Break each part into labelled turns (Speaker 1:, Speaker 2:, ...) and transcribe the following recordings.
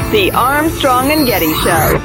Speaker 1: The Armstrong and Getty Show.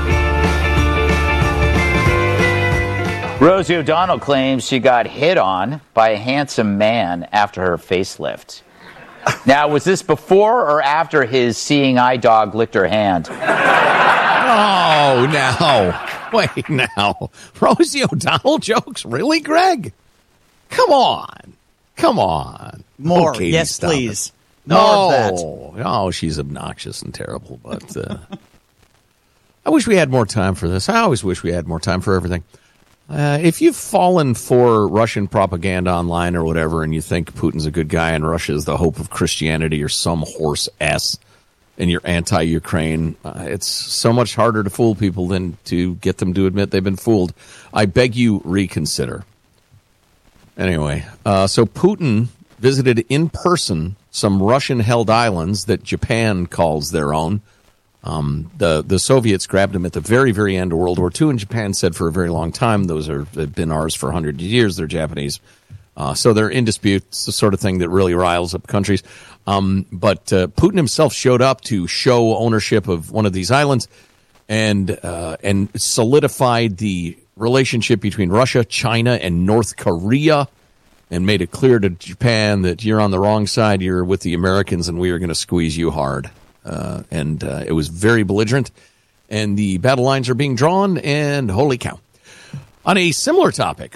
Speaker 2: Rosie O'Donnell claims she got hit on by a handsome man after her facelift. Now, was this before or after his seeing eye dog licked her hand?
Speaker 3: Oh, now. Wait, now. Rosie O'Donnell jokes? Really, Greg? Come on.
Speaker 4: More.
Speaker 3: Okay,
Speaker 4: yes, please.
Speaker 3: More
Speaker 4: of that.
Speaker 3: Oh, she's obnoxious and terrible, but I wish we had more time for this. I always wish we had more time for everything. If you've fallen for Russian propaganda online or whatever, and you think Putin's a good guy and Russia is the hope of Christianity or some horse S, and you're anti-Ukraine, it's so much harder to fool people than to get them to admit they've been fooled. I beg you, reconsider. Anyway, so Putin visited in person some Russian-held islands that Japan calls their own. The Soviets grabbed them at the very, very end of World War II, and Japan said for a very long time, they've been ours for 100 years, they're Japanese. So they're in dispute. It's the sort of thing that really riles up countries. But Putin himself showed up to show ownership of one of these islands and solidified the relationship between Russia, China, and North Korea, and made it clear to Japan that you're on the wrong side, you're with the Americans, and we are going to squeeze you hard. And it was very belligerent, and the battle lines are being drawn, and holy cow. On a similar topic,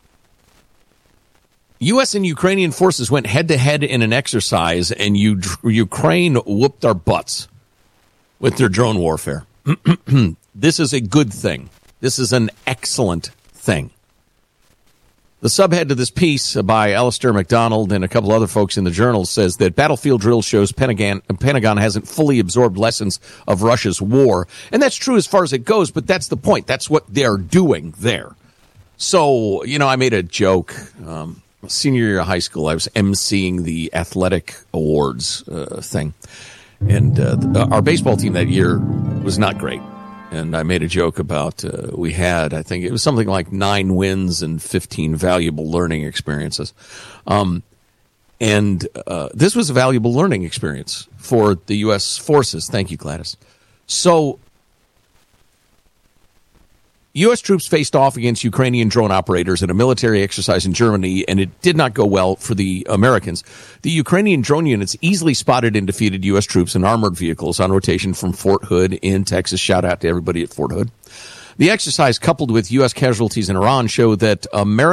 Speaker 3: U.S. and Ukrainian forces went head-to-head in an exercise, and Ukraine whooped our butts with their drone warfare. This is a good thing. This is an excellent thing. The subhead to this piece by Alistair MacDonald and a couple other folks in the Journal says that battlefield drill shows Pentagon hasn't fully absorbed lessons of Russia's war. And that's true as far as it goes, but that's the point. That's what they're doing there. So, I made a joke. Senior year of high school, I was emceeing the athletic awards thing. And our baseball team that year was not great. And I made a joke about we had, I think it was something like 9 wins and 15 valuable learning experiences. And this was a valuable learning experience for the U.S. forces. Thank you, Gladys. So U.S. troops faced off against Ukrainian drone operators in a military exercise in Germany, and it did not go well for the Americans. The Ukrainian drone units easily spotted and defeated U.S. troops in armored vehicles on rotation from Fort Hood in Texas. Shout out to everybody at Fort Hood. The exercise, coupled with U.S. casualties in Iran, show that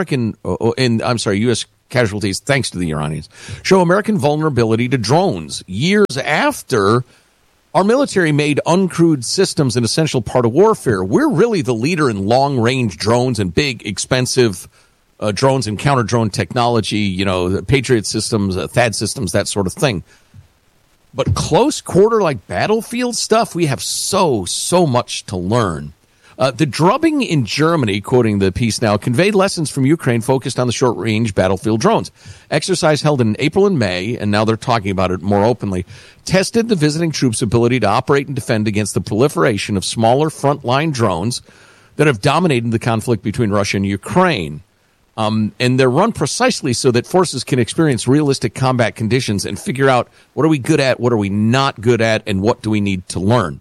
Speaker 3: U.S. casualties, thanks to the Iranians, show American vulnerability to drones years after our military made uncrewed systems an essential part of warfare. We're really the leader in long-range drones and big, expensive drones and counter-drone technology, the Patriot systems, THAAD systems, that sort of thing. But close quarter, like battlefield stuff, we have so much to learn. The drubbing in Germany, quoting the piece now, conveyed lessons from Ukraine focused on the short-range battlefield drones. Exercise held in April and May, and now they're talking about it more openly, tested the visiting troops' ability to operate and defend against the proliferation of smaller frontline drones that have dominated the conflict between Russia and Ukraine. And they're run precisely so that forces can experience realistic combat conditions and figure out what are we good at, what are we not good at, and what do we need to learn.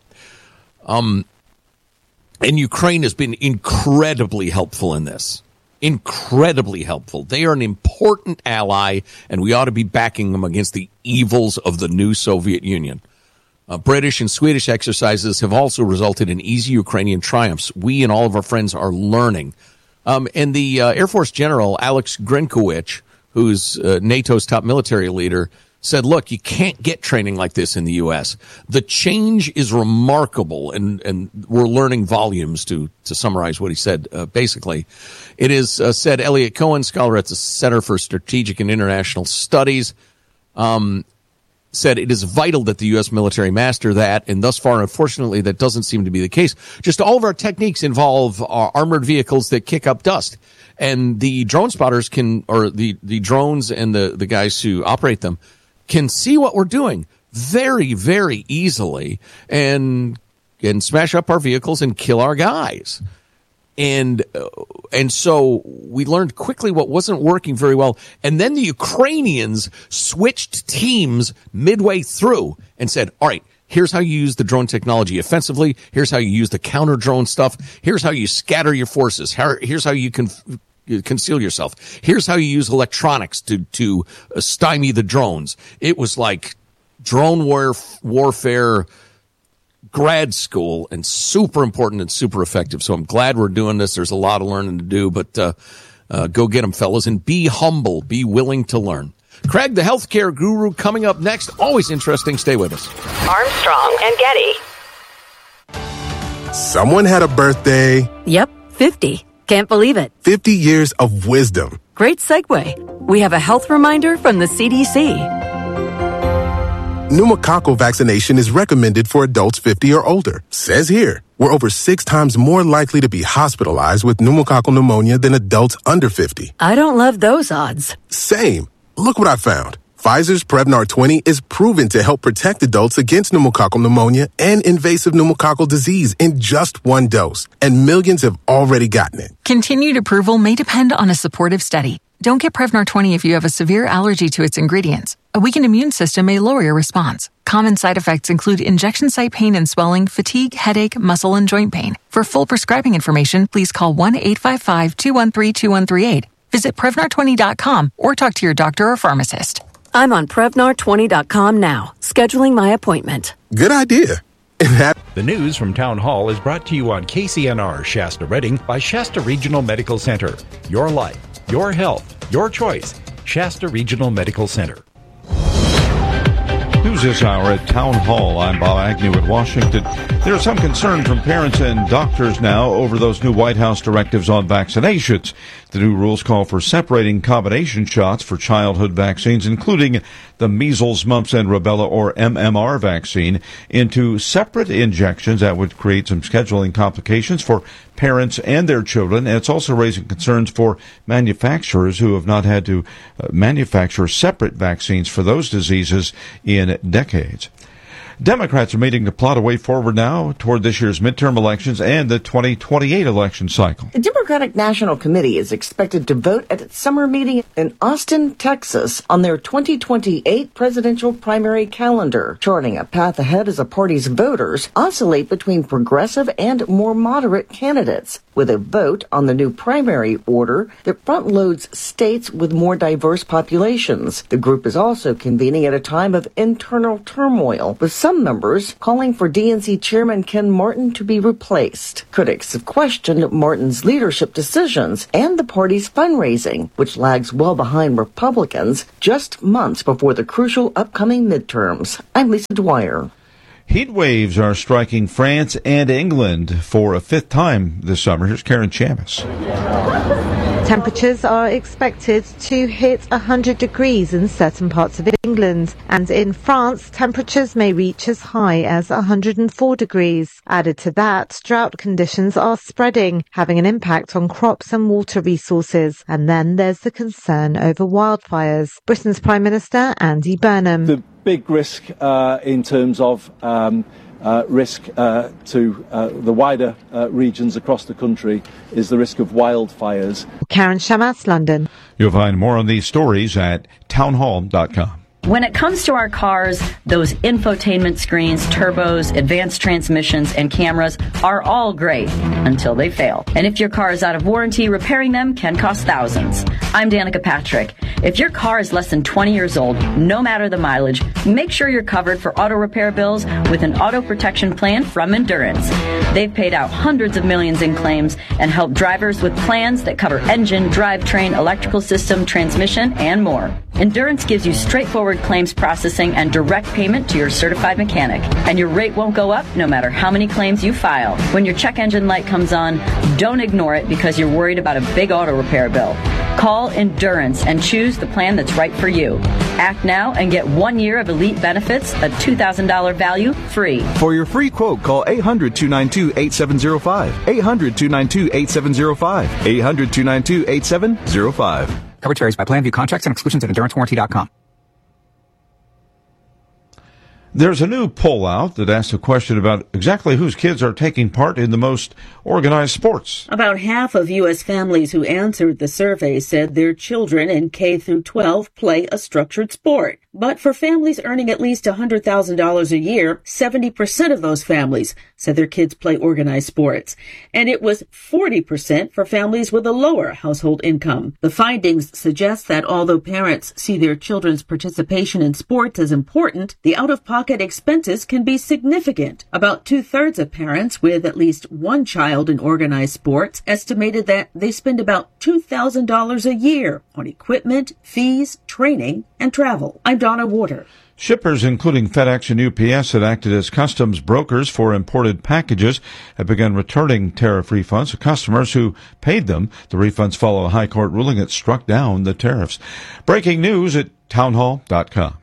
Speaker 3: And Ukraine has been incredibly helpful in this. Incredibly helpful. They are an important ally, and we ought to be backing them against the evils of the new Soviet Union. British and Swedish exercises have also resulted in easy Ukrainian triumphs. We and all of our friends are learning. And the Air Force General, Alex Grinkowicz, who's NATO's top military leader, said, look, you can't get training like this in the U.S. The change is remarkable, and we're learning volumes to summarize what he said. Basically, it is, said Elliot Cohen, scholar at the Center for Strategic and International Studies, said it is vital that the U.S. military master that, and thus far, unfortunately, that doesn't seem to be the case. Just all of our techniques involve armored vehicles that kick up dust. And the drone spotters the drones and the guys who operate them can see what we're doing very, very easily and smash up our vehicles and kill our guys. And so we learned quickly what wasn't working very well. And then the Ukrainians switched teams midway through and said, all right, Here's how you use the drone technology offensively. Here's how you use the counter drone stuff. Here's how you scatter your forces. Here's how you can conceal yourself. Here's how you use electronics to stymie the drones. It was like drone warfare grad school, and super important and super effective. So I'm glad we're doing this. There's a lot of learning to do, but go get them, fellas, and be humble. Be willing to learn. Craig, the healthcare guru, coming up next. Always interesting. Stay with us.
Speaker 1: Armstrong and Getty.
Speaker 5: Someone had a birthday.
Speaker 6: Yep, 50. Can't believe it.
Speaker 5: 50 years of wisdom.
Speaker 6: Great segue. We have a health reminder from the CDC.
Speaker 5: Pneumococcal vaccination is recommended for adults 50 or older. Says here, we're over 6 times more likely to be hospitalized with pneumococcal pneumonia than adults under 50.
Speaker 6: I don't love those odds.
Speaker 5: Same. Look what I found. Pfizer's Prevnar 20 is proven to help protect adults against pneumococcal pneumonia and invasive pneumococcal disease in just 1 dose, and millions have already gotten it.
Speaker 7: Continued approval may depend on a supportive study. Don't get Prevnar 20 if you have a severe allergy to its ingredients. A weakened immune system may lower your response. Common side effects include injection site pain and swelling, fatigue, headache, muscle, and joint pain. For full prescribing information, please call 1-855-213-2138. Visit Prevnar20.com or talk to your doctor or pharmacist.
Speaker 6: I'm on Prevnar20.com now, scheduling my appointment.
Speaker 5: Good idea.
Speaker 8: The news from Town Hall is brought to you on KCNR Shasta Redding by Shasta Regional Medical Center. Your life, your health, your choice. Shasta Regional Medical Center.
Speaker 9: News this hour at Town Hall. I'm Bob Agnew at Washington. There's some concern from parents and doctors now over those new White House directives on vaccinations. The new rules call for separating combination shots for childhood vaccines, including the measles, mumps, and rubella, or MMR vaccine, into separate injections. That would create some scheduling complications for parents and their children. And it's also raising concerns for manufacturers who have not had to manufacture separate vaccines for those diseases in decades. Democrats are meeting to plot a way forward now toward this year's midterm elections and the 2028 election cycle.
Speaker 10: The Democratic National Committee is expected to vote at its summer meeting in Austin, Texas, on their 2028 presidential primary calendar, charting a path ahead as the party's voters oscillate between progressive and more moderate candidates, with a vote on the new primary order that front-loads states with more diverse populations. The group is also convening at a time of internal turmoil, with some members calling for DNC Chairman Ken Martin to be replaced. Critics have questioned Martin's leadership decisions and the party's fundraising, which lags well behind Republicans just months before the crucial upcoming midterms. I'm Lisa Dwyer.
Speaker 9: Heat waves are striking France and England for a 5th time this summer. Here's Karen Chamis.
Speaker 11: Temperatures are expected to hit 100 degrees in certain parts of England, and in France, temperatures may reach as high as 104 degrees. Added to that, drought conditions are spreading, having an impact on crops and water resources. And then there's the concern over wildfires. Britain's Prime Minister, Andy Burnham.
Speaker 12: The big risk in terms of risk to the wider regions across the country is the risk of wildfires.
Speaker 11: Karen Shamas, London.
Speaker 9: You'll find more on these stories at townhall.com.
Speaker 13: When it comes to our cars, those infotainment screens, turbos, advanced transmissions, and cameras are all great until they fail. And if your car is out of warranty, repairing them can cost thousands. I'm Danica Patrick. If your car is less than 20 years old, no matter the mileage, make sure you're covered for auto repair bills with an auto protection plan from Endurance. They've paid out hundreds of millions in claims and helped drivers with plans that cover engine, drivetrain, electrical system, transmission, and more. Endurance gives you straightforward claims processing and direct payment to your certified mechanic. And your rate won't go up no matter how many claims you file. When your check engine light comes on, don't ignore it because you're worried about a big auto repair bill. Call Endurance and choose the plan that's right for you. Act now and get 1 year of elite benefits, a $2,000 value, free.
Speaker 14: For your free quote, call 800-292-8705. 800-292-8705. 800-292-8705.
Speaker 15: Coverage varies by plan. View contracts and exclusions at EnduranceWarranty.com.
Speaker 9: There's a new poll out that asks a question about exactly whose kids are taking part in the most organized sports.
Speaker 16: About half of U.S. families who answered the survey said their children in K through 12 play a structured sport. But for families earning at least $100,000 a year, 70% of those families said their kids play organized sports. And it was 40% for families with a lower household income. The findings suggest that although parents see their children's participation in sports as important, the out-of-pocket expenses can be significant. About 2/3 of parents with at least one child in organized sports estimated that they spend about $2,000 a year on equipment, fees, training, and travel. I'm Donna Warder.
Speaker 9: Shippers, including FedEx and UPS, that acted as customs brokers for imported packages, have begun returning tariff refunds to customers who paid them. The refunds follow a high court ruling that struck down the tariffs. Breaking news at townhall.com.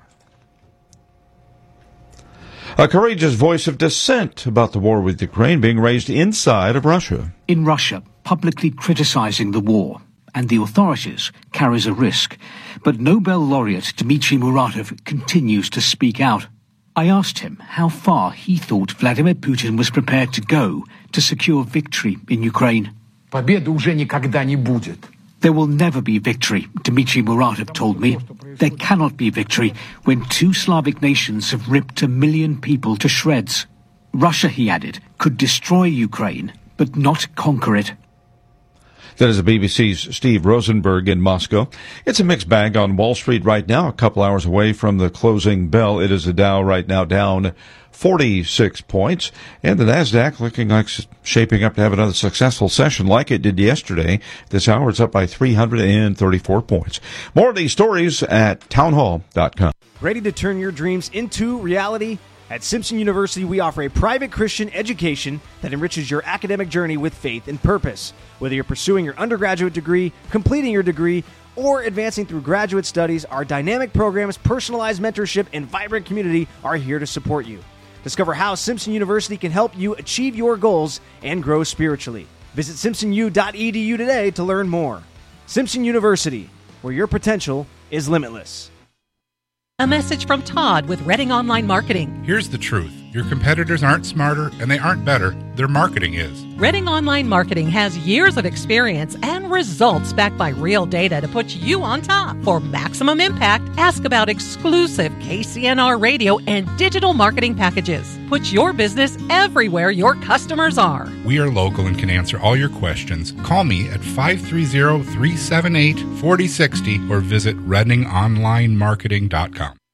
Speaker 9: A courageous voice of dissent about the war with Ukraine being raised inside of Russia.
Speaker 17: In Russia, publicly criticizing the war and the authorities carries a risk. But Nobel laureate Dmitry Muratov continues to speak out. I asked him how far he thought Vladimir Putin was prepared to go to secure victory in Ukraine.
Speaker 18: Победы уже никогда не будет.
Speaker 17: There will never be victory, Dmitry Muratov told me. There cannot be victory when two Slavic nations have ripped 1 million people to shreds. Russia, he added, could destroy Ukraine, but not conquer it.
Speaker 9: That is the BBC's Steve Rosenberg in Moscow. It's a mixed bag on Wall Street right now, a couple hours away from the closing bell. It is the Dow right now down 46 points, and the NASDAQ looking like shaping up to have another successful session like it did yesterday. This hour it's up by 334 points. More of these stories at townhall.com.
Speaker 19: Ready to turn your dreams into reality? At Simpson University, we offer a private Christian education that enriches your academic journey with faith and purpose. Whether you're pursuing your undergraduate degree, completing your degree, or advancing through graduate studies, our dynamic programs, personalized mentorship, and vibrant community are here to support you. Discover how Simpson University can help you achieve your goals and grow spiritually. Visit simpsonu.edu today to learn more. Simpson University, where your potential is limitless.
Speaker 20: A message from Todd with Reading Online Marketing.
Speaker 21: Here's the truth. Your competitors aren't smarter and they aren't better. Their marketing is.
Speaker 20: Reading Online Marketing has years of experience and results backed by real data to put you on top. For maximum impact, ask about exclusive KCNR radio and digital marketing packages. Put your business everywhere your customers are.
Speaker 21: We are local and can answer all your questions. Call me at 530-378-4060 or visit ReadingOnlineMarketing.com.